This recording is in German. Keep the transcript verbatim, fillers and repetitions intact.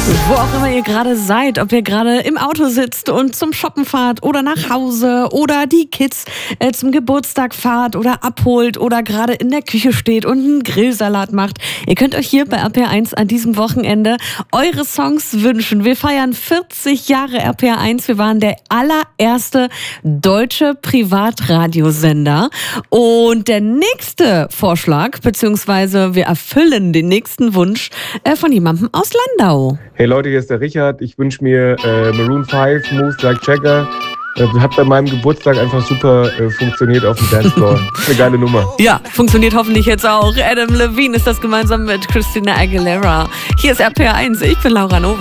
Wo auch immer ihr gerade seid, ob ihr gerade im Auto sitzt und zum Shoppen fahrt oder nach Hause oder die Kids äh, zum Geburtstag fahrt oder abholt oder gerade in der Küche steht und einen Grillsalat macht. Ihr könnt euch hier bei R P R eins an diesem Wochenende eure Songs wünschen. Wir feiern vierzig Jahre R P R eins. Wir waren der allererste deutsche Privatradiosender. Und der nächste Vorschlag, beziehungsweise wir erfüllen den nächsten Wunsch äh, von jemandem aus Landau. Hey Leute, hier ist der Richard. Ich wünsche mir äh, Maroon fünf, Moves Like Jagger. Äh, hat bei meinem Geburtstag einfach super äh, funktioniert auf dem Dancefloor. Eine geile Nummer. Ja, funktioniert hoffentlich jetzt auch. Adam Levine ist das gemeinsam mit Christina Aguilera. Hier ist R P R eins. Ich bin Laura Nova.